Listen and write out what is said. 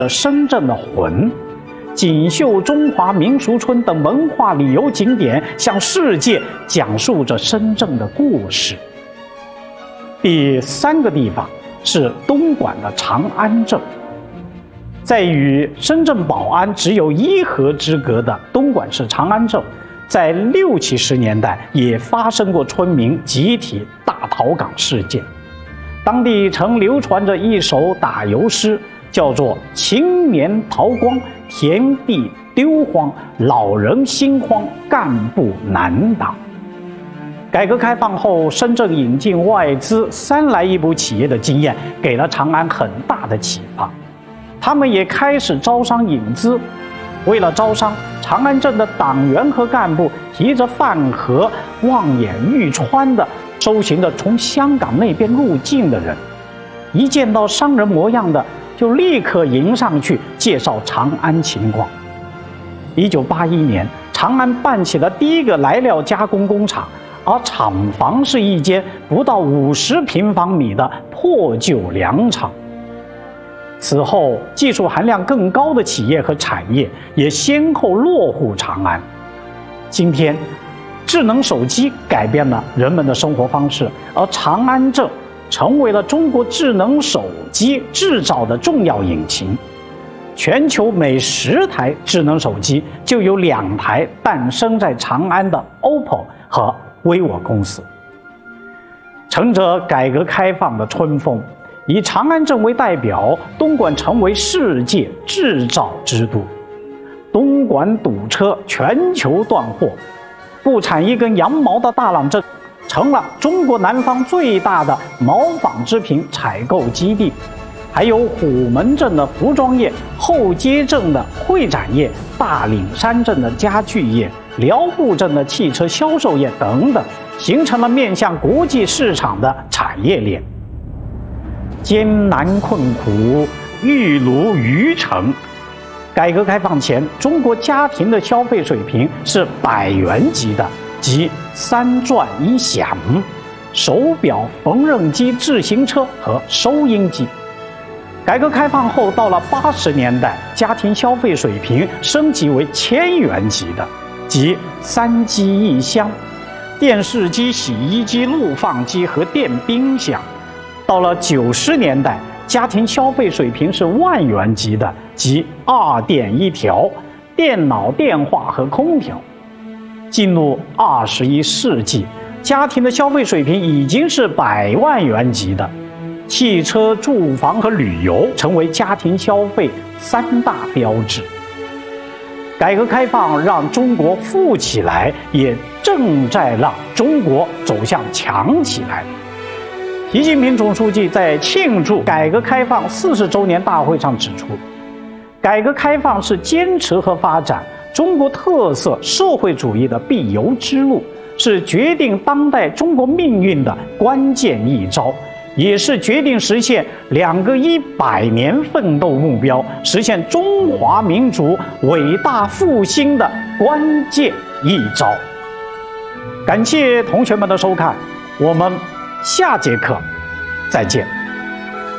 深圳的魂，锦绣中华民俗村等文化旅游景点向世界讲述着深圳的故事。第3个地方是东莞的长安镇。在与深圳宝安只有1河之隔的东莞市长安镇，在60、70年代也发生过村民集体大逃港事件。当地曾流传着一首打油诗，叫做“青年逃光，田地丢荒，老人心慌，干部难当”。改革开放后，深圳引进外资3来1补企业的经验，给了长安很大的启发。他们也开始招商引资。为了招商，长安镇的党员和干部提着饭盒，望眼欲穿地收寻着从香港那边入境的人，一见到商人模样的，就立刻迎上去介绍长安情况。1981年，长安办起了第一个来料加工工厂，而厂房是一间不到50平方米的破旧粮场。此后，技术含量更高的企业和产业也先后落户长安。今天，智能手机改变了人们的生活方式，而长安镇成为了中国智能手机制造的重要引擎。全球每10台智能手机就有2台诞生在长安的 OPPO 和vivo公司。乘着改革开放的春风，以长安镇为代表，东莞成为世界制造之都。东莞堵车，全球断货，不产一根羊毛的大朗镇成了中国南方最大的毛纺织品采购基地。还有虎门镇的服装业、后街镇的会展业、大岭山镇的家具业、辽埠镇的汽车销售业等等，形成了面向国际市场的产业链。艰难困苦，玉炉渔城。改革开放前，中国家庭的消费水平是100元级的，即3转1响，手表、缝纫机、自行车和收音机。改革开放后，到了80年代，家庭消费水平升级为1000元级的，即3机1箱，电视机、洗衣机、录放机和电冰箱。到了90年代，家庭消费水平是10000元级的，即2电1条，电脑、电话和空调。进入21世纪，家庭的消费水平已经是100万元级的，汽车、住房和旅游成为家庭消费3大标志。改革开放让中国富起来，也正在让中国走向强起来。习近平总书记在庆祝改革开放40周年大会上指出，改革开放是坚持和发展中国特色社会主义的必由之路，是决定当代中国命运的关键一招，也是决定实现2个100年奋斗目标、实现中华民族伟大复兴的关键一招。感谢同学们的收看，我们下节课再见。